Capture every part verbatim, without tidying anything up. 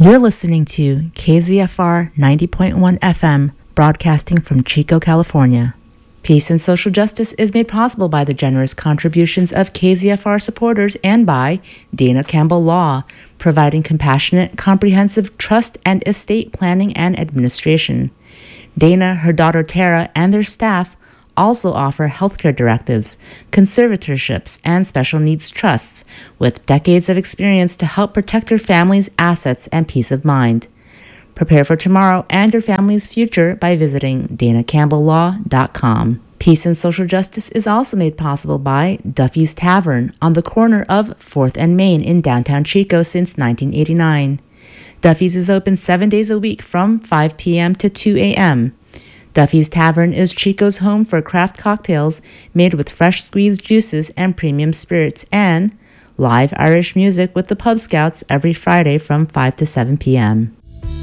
You're listening to K Z F R ninety point one F M, broadcasting from Chico, California. Peace and social justice is made possible by the generous contributions of K Z F R supporters and by Dana Campbell Law, providing compassionate, comprehensive trust and estate planning and administration. Dana, her daughter Tara, and their staff also offer healthcare directives, conservatorships, and special needs trusts with decades of experience to help protect your family's assets and peace of mind. Prepare for tomorrow and your family's future by visiting dana campbell law dot com. Peace and social justice is also made possible by Duffy's Tavern on the corner of fourth and Main in downtown Chico since nineteen eighty-nine. Duffy's is open seven days a week from five p.m. to two a.m. Duffy's Tavern is Chico's home for craft cocktails made with fresh squeezed juices and premium spirits, and live Irish music with the Pub Scouts every Friday from five to seven p.m.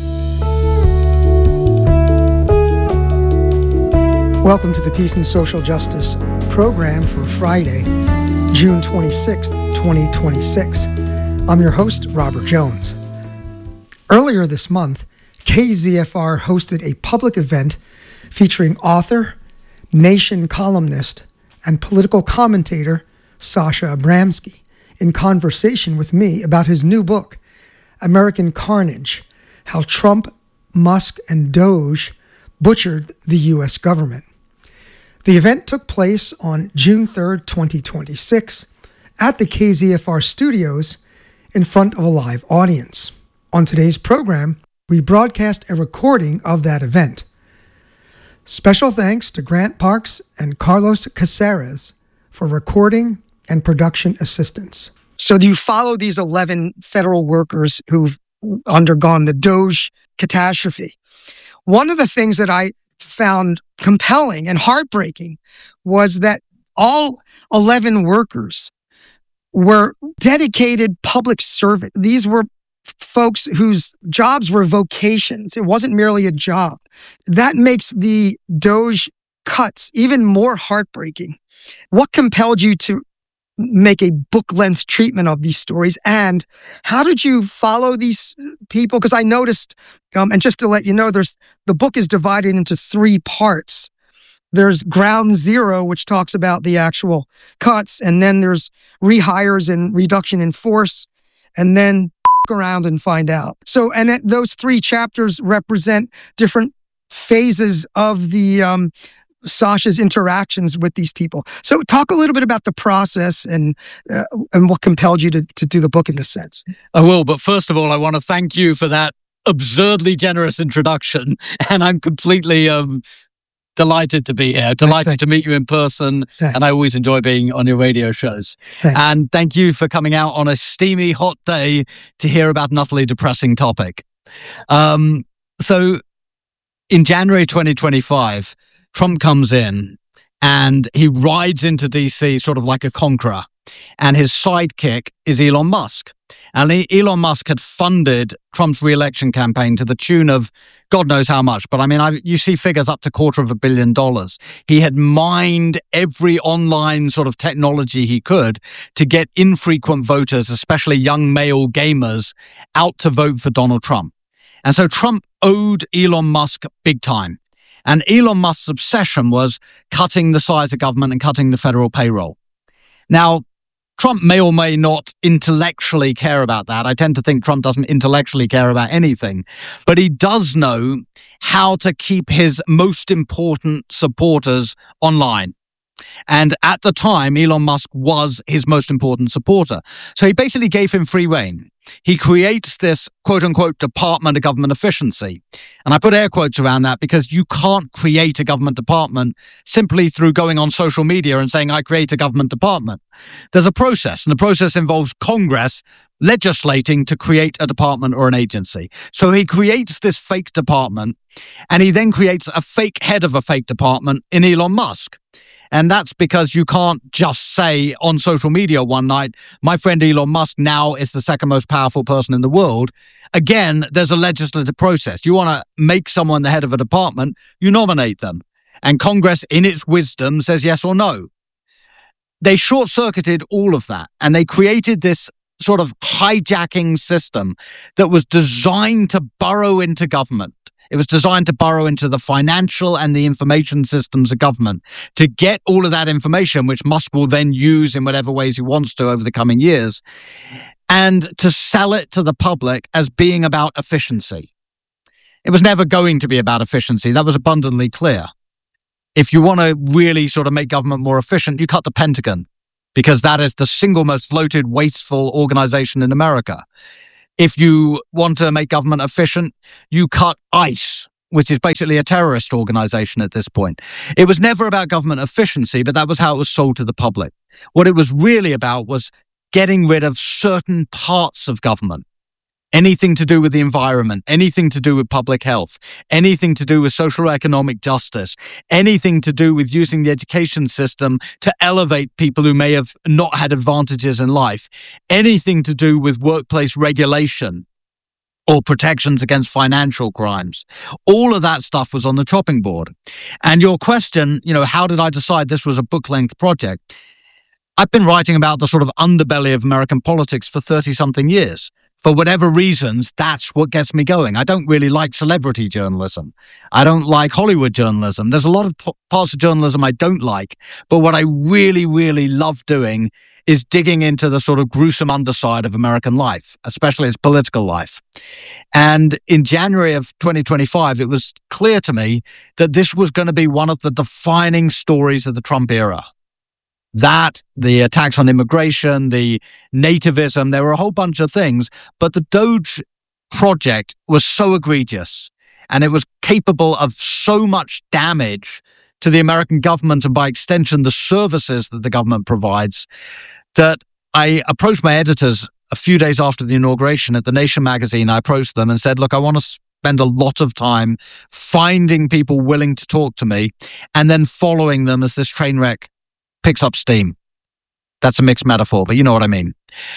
Welcome to the Peace and Social Justice program for Friday, June twenty-sixth, twenty twenty-six. I'm your host, Robert Jones. Earlier this month, K Z F R hosted a public event featuring author, Nation columnist, and political commentator Sasha Abramsky in conversation with me about his new book, American Carnage: How Trump, Musk, and Doge Butchered the U S Government. The event took place on June third, twenty twenty-six, at the K Z F R studios in front of a live audience. On today's program, we broadcast a recording of that event. Special thanks to Grant Parks and Carlos Caceres for recording and production assistance. So you follow these eleven federal workers who've undergone the Doge catastrophe. One of the things that I found compelling and heartbreaking was that all eleven workers were dedicated public servants. These were folks whose jobs were vocations. It wasn't merely a job. That makes the Doge cuts even more heartbreaking. What compelled you to make a book-length treatment of these stories, and how did you follow these people? Because I noticed, um, and just to let you know, there's the book is divided into three parts. There's Ground Zero, which talks about the actual cuts, and then there's rehires and reduction in force, and then around and find out. So, and that, those three chapters represent different phases of the um, Sasha's interactions with these people. So, talk a little bit about the process and uh, and what compelled you to to do the book in this sense. I will, but first of all, I want to thank you for that absurdly generous introduction, and I'm completely um, delighted to be here, delighted thank to meet you in person, Thanks. And I always enjoy being on your radio shows. Thanks. And thank you for coming out on a steamy, hot day to hear about an utterly depressing topic. Um, so, in January twenty twenty-five, Trump comes in and he rides into D C sort of like a conqueror, and his sidekick is Elon Musk. And Elon Musk had funded Trump's re-election campaign to the tune of God knows how much. But I mean, I, you see figures up to quarter of a billion dollars. He had mined every online sort of technology he could to get infrequent voters, especially young male gamers, out to vote for Donald Trump. And so Trump owed Elon Musk big time. And Elon Musk's obsession was cutting the size of government and cutting the federal payroll. Now, Trump may or may not intellectually care about that. I tend to think Trump doesn't intellectually care about anything, but he does know how to keep his most important supporters online. And at the time, Elon Musk was his most important supporter. So he basically gave him free rein. He creates this quote-unquote Department of Government Efficiency. And I put air quotes around that because you can't create a government department simply through going on social media and saying, I create a government department. There's a process, and the process involves Congress legislating to create a department or an agency. So he creates this fake department, and he then creates a fake head of a fake department in Elon Musk. And that's because you can't just say on social media one night, my friend Elon Musk now is the second most powerful person in the world. Again, there's a legislative process. You want to make someone the head of a department, you nominate them. And Congress, in its wisdom, says yes or no. They short-circuited all of that, and they created this sort of hijacking system that was designed to burrow into government. It was designed to burrow into the financial and the information systems of government to get all of that information, which Musk will then use in whatever ways he wants to over the coming years, and to sell it to the public as being about efficiency. It was never going to be about efficiency. That was abundantly clear. If you want to really sort of make government more efficient, you cut the Pentagon, because that is the single most bloated, wasteful organization in America. If you want to make government efficient, you cut ICE, which is basically a terrorist organization at this point. It was never about government efficiency, but that was how it was sold to the public. What it was really about was getting rid of certain parts of government. Anything to do with the environment, anything to do with public health, anything to do with social economic justice, anything to do with using the education system to elevate people who may have not had advantages in life, anything to do with workplace regulation or protections against financial crimes. All of that stuff was on the chopping board. And your question, you know, how did I decide this was a book-length project? I've been writing about the sort of underbelly of American politics for thirty-something years. For whatever reasons, that's what gets me going. I don't really like celebrity journalism. I don't like Hollywood journalism. There's a lot of p- parts of journalism I don't like, but what I really, really love doing is digging into the sort of gruesome underside of American life, especially its political life. And in January of twenty twenty-five, it was clear to me that this was going to be one of the defining stories of the Trump era. That, the attacks on immigration, the nativism, there were a whole bunch of things, but the Doge project was so egregious and it was capable of so much damage to the American government and by extension the services that the government provides that I approached my editors a few days after the inauguration at The Nation magazine. I approached them and said, look, I want to spend a lot of time finding people willing to talk to me and then following them as this train wreck picks up steam. That's a mixed metaphor, but you know what I mean.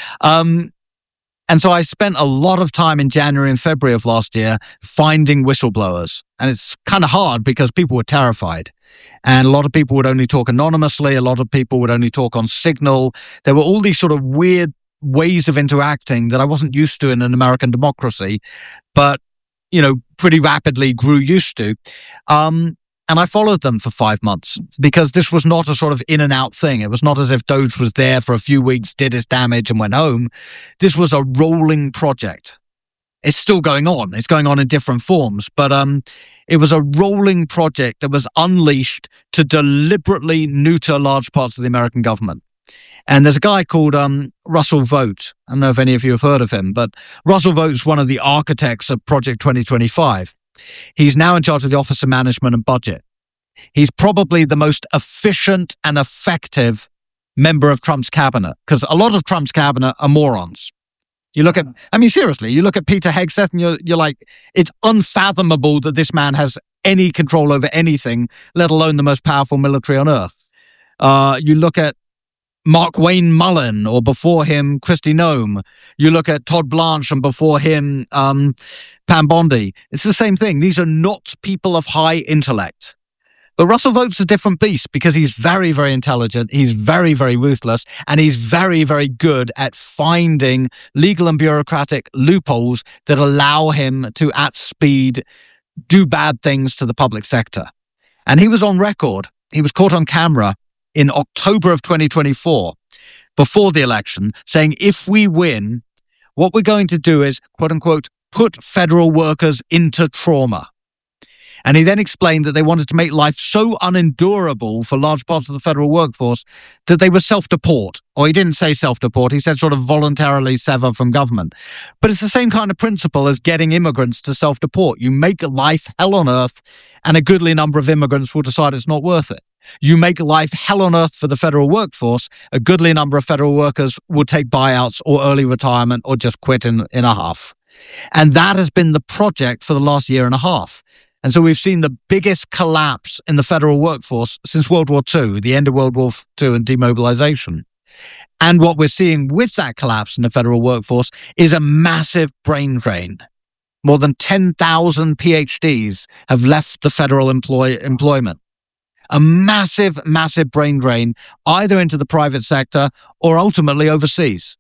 Um, and so I spent a lot of time in January and February of last year finding whistleblowers. And it's kind of hard because people were terrified. And a lot of people would only talk anonymously. A lot of people would only talk on Signal. There were all these sort of weird ways of interacting that I wasn't used to in an American democracy, but, you know, pretty rapidly grew used to. Um, And I followed them for five months because this was not a sort of in and out thing. It was not as if Doge was there for a few weeks, did his damage and went home. This was a rolling project. It's still going on. It's going on in different forms, but um, it was a rolling project that was unleashed to deliberately neuter large parts of the American government. And there's a guy called um, Russell Vought. I don't know if any of you have heard of him, but Russell Vought's one of the architects of Project twenty twenty-five. He's now in charge of the Office of Management and Budget. He's probably the most efficient and effective member of Trump's cabinet because a lot of Trump's cabinet are morons. You look at, I mean, seriously, you look at Peter Hegseth and you're, you're like, it's unfathomable that this man has any control over anything, let alone the most powerful military on earth. Uh, you look at Mark Wayne Mullen, or before him, Kristi Noem. You look at Todd Blanche, and before him, um, Pam Bondi. It's the same thing. These are not people of high intellect. But Russell Vought's a different beast because he's very, very intelligent. He's very, very ruthless, and he's very, very good at finding legal and bureaucratic loopholes that allow him to, at speed, do bad things to the public sector. And he was on record. He was caught on camera in October of twenty twenty-four, before the election, saying, if we win, what we're going to do is, quote unquote, put federal workers into trauma. And he then explained that they wanted to make life so unendurable for large parts of the federal workforce that they would self-deport. Or he didn't say self-deport, he said sort of voluntarily sever from government. But it's the same kind of principle as getting immigrants to self-deport. You make life hell on earth, and a goodly number of immigrants will decide it's not worth it. You make life hell on earth for the federal workforce, a goodly number of federal workers will take buyouts or early retirement or just quit in, in a half. And that has been the project for the last year and a half. And so we've seen the biggest collapse in the federal workforce since World War Two, the end of World War Two and demobilization. And what we're seeing with that collapse in the federal workforce is a massive brain drain. More than ten thousand P H Ds have left the federal employ- employment. A massive, massive brain drain, either into the private sector or ultimately overseas.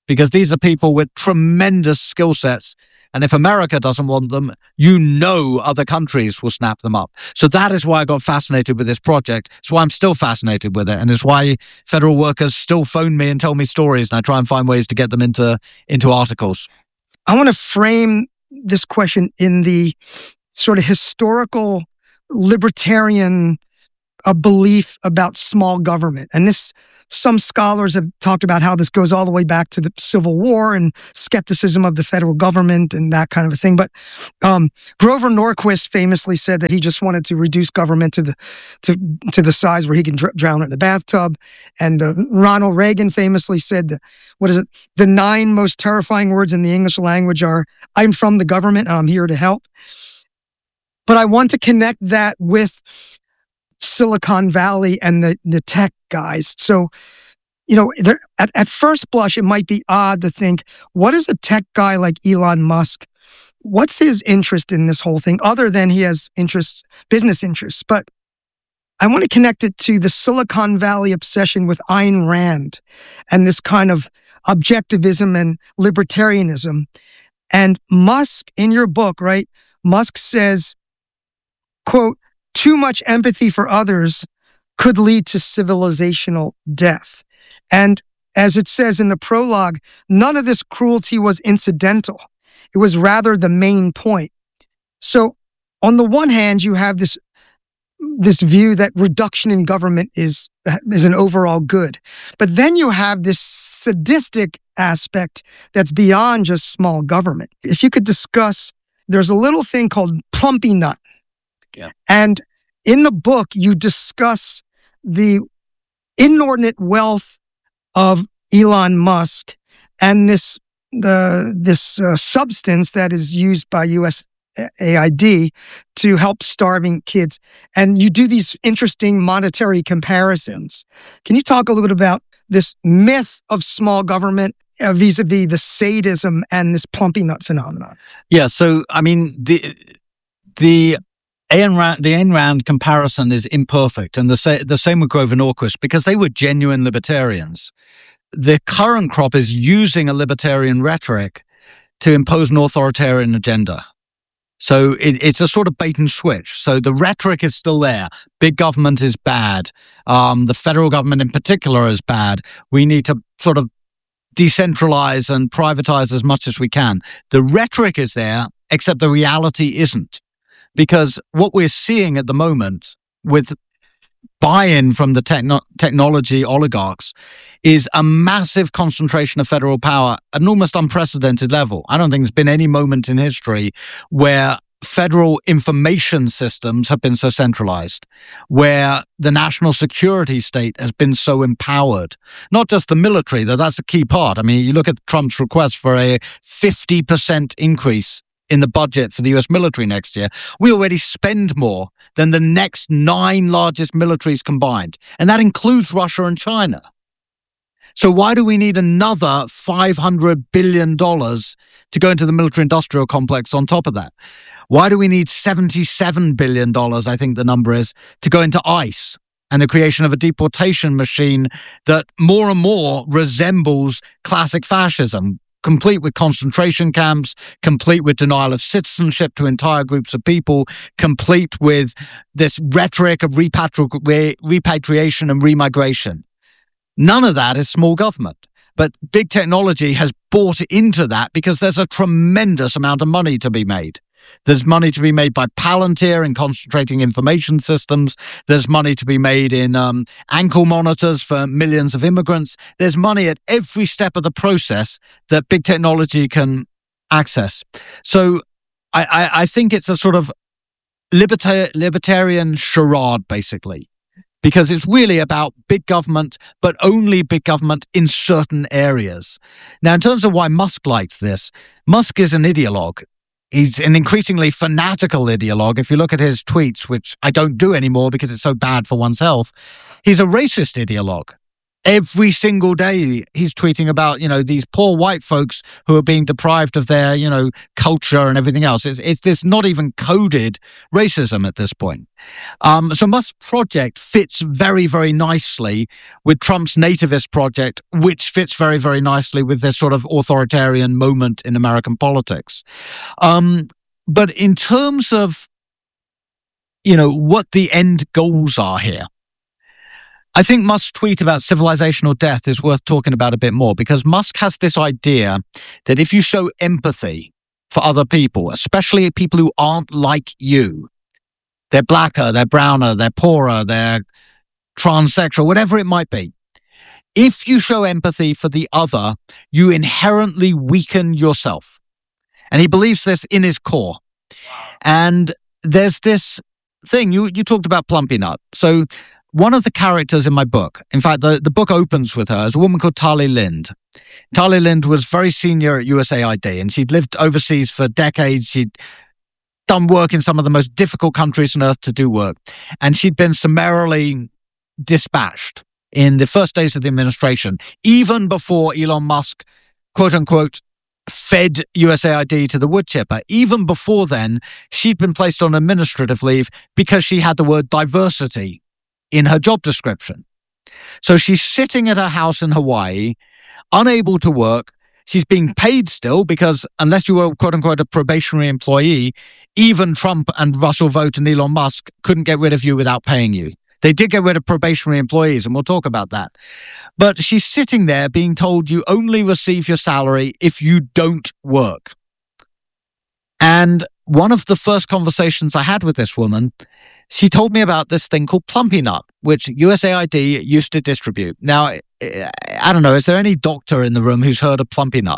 because these are people with tremendous skill sets. And if America doesn't want them, you know other countries will snap them up. So that is why I got fascinated with this project. It's why I'm still fascinated with it. And it's why federal workers still phone me and tell me stories, and I try and find ways to get them into, into articles. I want to frame this question in the sort of historical libertarian uh, belief about small government. And this, some scholars have talked about how this goes all the way back to the Civil War and skepticism of the federal government and that kind of a thing. But um, Grover Norquist famously said that he just wanted to reduce government to the to to the size where he can dr- drown in the bathtub. And uh, Ronald Reagan famously said, that, what is it? The nine most terrifying words in the English language are, "I'm from the government and I'm here to help." But I want to connect that with Silicon Valley and the, the tech guys. So, you know, at, at first blush, it might be odd to think, what is a tech guy like Elon Musk? What's his interest in this whole thing, other than he has interests, business interests? But I want to connect it to the Silicon Valley obsession with Ayn Rand and this kind of objectivism and libertarianism. And Musk, in your book, right, Musk says, quote, "Too much empathy for others could lead to civilizational death." And as it says in the prologue, none of this cruelty was incidental. It was rather the main point. So on the one hand, you have this, this view that reduction in government is, is an overall good. But then you have this sadistic aspect that's beyond just small government. If you could discuss, there's a little thing called Plumpy Nut. Yeah. And in the book, you discuss the inordinate wealth of Elon Musk and this the this uh, substance that is used by U S A I D to help starving kids. And you do these interesting monetary comparisons. Can you talk a little bit about this myth of small government uh, vis-a-vis the sadism and this Plumpy Nut phenomenon? Yeah. So, I mean, the the Ayn Rand, the Ayn Rand comparison is imperfect, and the, sa- the same with Grover Norquist, because they were genuine libertarians. The current crop is using a libertarian rhetoric to impose an authoritarian agenda. So it, it's a sort of bait and switch. So the rhetoric is still there. Big government is bad. Um, the federal government in particular is bad. We need to sort of decentralize and privatize as much as we can. The rhetoric is there, except the reality isn't. Because what we're seeing at the moment with buy-in from the techno- technology oligarchs is a massive concentration of federal power at an almost unprecedented level. I don't think there's been any moment in history where federal information systems have been so centralized, where the national security state has been so empowered. Not just the military, though that's a key part. I mean, you look at Trump's request for a fifty percent increase in the budget for the U S military next year. We already spend more than the next nine largest militaries combined. And that includes Russia and China. So why do we need another five hundred billion dollars to go into the military-industrial complex on top of that? Why do we need seventy-seven billion dollars, I think the number is, to go into ICE and the creation of a deportation machine that more and more resembles classic fascism? Complete with concentration camps, complete with denial of citizenship to entire groups of people, complete with this rhetoric of repatri- repatriation and remigration. None of that is small government. But big technology has bought into that because there's a tremendous amount of money to be made. There's money to be made by Palantir in concentrating information systems. There's money to be made in um, ankle monitors for millions of immigrants. There's money at every step of the process that big technology can access. So I, I, I think it's a sort of liberta- libertarian charade, basically, because it's really about big government, but only big government in certain areas. Now, in terms of why Musk likes this, Musk is an ideologue. He's an increasingly fanatical ideologue. If you look at his tweets, which I don't do anymore because it's so bad for one's health, he's a racist ideologue. Every single day he's tweeting about, you know, these poor white folks who are being deprived of their, you know, culture and everything else. It's, it's this not even coded racism at this point. Um, so Musk's project fits very, very nicely with Trump's nativist project, which fits very, very nicely with this sort of authoritarian moment in American politics. Um, but in terms of, you know, what the end goals are here, I think Musk's tweet about civilizational death is worth talking about a bit more, because Musk has this idea that if you show empathy for other people, especially people who aren't like you, they're blacker, they're browner, they're poorer, they're transsexual, whatever it might be. If you show empathy for the other, you inherently weaken yourself. And he believes this in his core. And there's this thing, you, you talked about Plumpy Nut. So one of the characters in my book, in fact, the, the book opens with her, is a woman called Tali Lind. Tali Lind was very senior at U S A I D, and she'd lived overseas for decades. She'd done work in some of the most difficult countries on earth to do work. And she'd been summarily dispatched in the first days of the administration, even before Elon Musk, quote unquote, fed U S A I D to the wood chipper. Even before then, she'd been placed on administrative leave because she had the word diversity in her job description. So she's sitting at her house in Hawaii, unable to work. She's being paid still because unless you were, quote unquote, a probationary employee, even Trump and Russell Vought and Elon Musk couldn't get rid of you without paying you. They did get rid of probationary employees, and we'll talk about that. But she's sitting there being told you only receive your salary if you don't work. And one of the first conversations I had with this woman, she told me about this thing called Plumpy Nut, which U S A I D used to distribute. Now, I don't know, is there any doctor in the room who's heard of Plumpy Nut?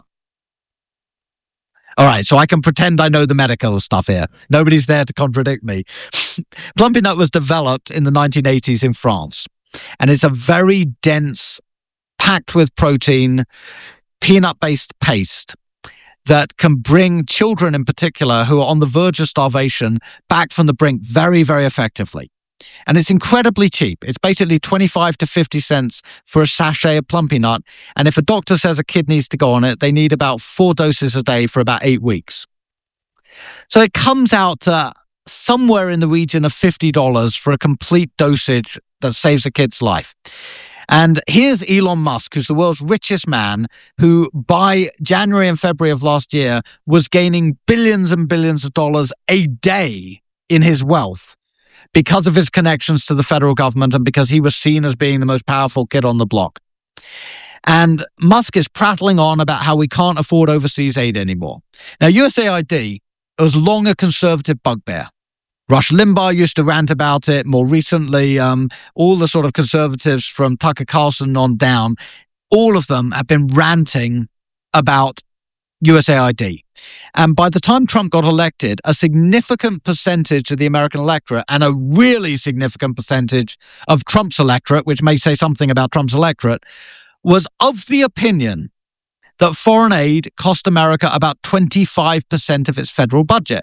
All right, so I can pretend I know the medical stuff here. Nobody's there to contradict me. Plumpy Nut was developed in the nineteen eighties in France, and it's a very dense, packed with protein, peanut-based paste that can bring children in particular who are on the verge of starvation back from the brink very, very effectively. And it's incredibly cheap. It's basically twenty-five to fifty cents for a sachet of Plumpy Nut. And if a doctor says a kid needs to go on it, they need about four doses a day for about eight weeks. So it comes out to somewhere in the region of fifty dollars for a complete dosage that saves a kid's life. And here's Elon Musk, who's the world's richest man, who by January and February of last year was gaining billions and billions of dollars a day in his wealth because of his connections to the federal government and because he was seen as being the most powerful kid on the block. And Musk is prattling on about how we can't afford overseas aid anymore. Now, U S A I D was long a conservative bugbear. Rush Limbaugh used to rant about it. More recently, um, all the sort of conservatives from Tucker Carlson on down, all of them have been ranting about U S A I D. And by the time Trump got elected, a significant percentage of the American electorate and a really significant percentage of Trump's electorate, which may say something about Trump's electorate, was of the opinion that foreign aid cost America about twenty-five percent of its federal budget.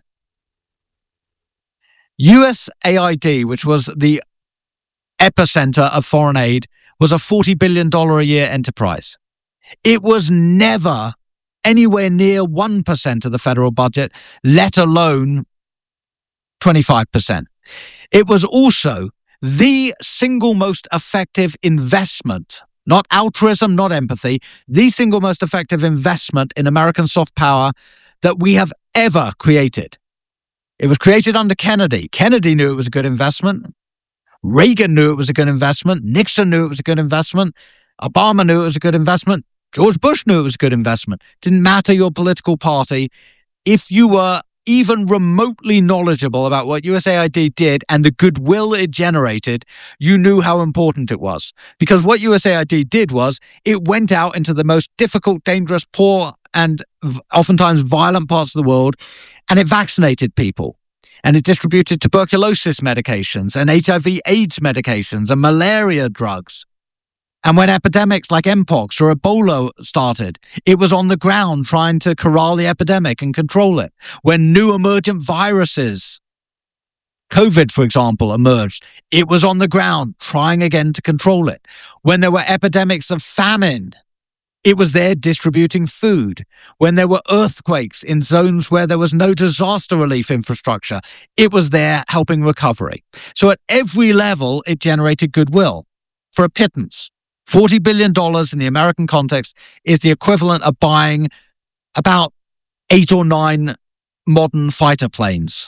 U S A I D, which was the epicenter of foreign aid, was a forty billion dollars a year enterprise. It was never anywhere near one percent of the federal budget, let alone twenty-five percent. It was also the single most effective investment, not altruism, not empathy, the single most effective investment in American soft power that we have ever created. It was created under Kennedy. Kennedy knew it was a good investment. Reagan knew it was a good investment. Nixon knew it was a good investment. Obama knew it was a good investment. George Bush knew it was a good investment. Didn't matter your political party. If you were even remotely knowledgeable about what U S A I D did and the goodwill it generated, you knew how important it was. Because what U S A I D did was it went out into the most difficult, dangerous, poor, and oftentimes violent parts of the world, and it vaccinated people. And it distributed tuberculosis medications and H I V AIDS medications and malaria drugs. And when epidemics like Mpox or Ebola started, it was on the ground trying to corral the epidemic and control it. When new emergent viruses COVID, for example, emerged. It was on the ground, trying again to control it. When there were epidemics of famine, it was there distributing food. When there were earthquakes in zones where there was no disaster relief infrastructure, it was there helping recovery. So at every level, it generated goodwill for a pittance. forty billion dollars in the American context is the equivalent of buying about eight or nine modern fighter planes.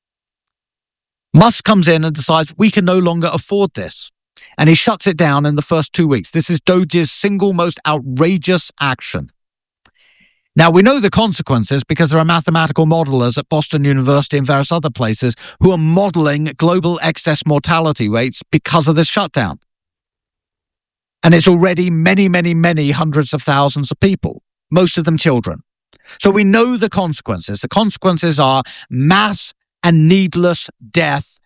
Musk comes in and decides we can no longer afford this. And he shuts it down in the first two weeks. This is Doge's single most outrageous action. Now, we know the consequences because there are mathematical modelers at Boston University and various other places who are modeling global excess mortality rates because of this shutdown. And it's already many, many, many hundreds of thousands of people, most of them children. So we know the consequences. The consequences are mass and needless death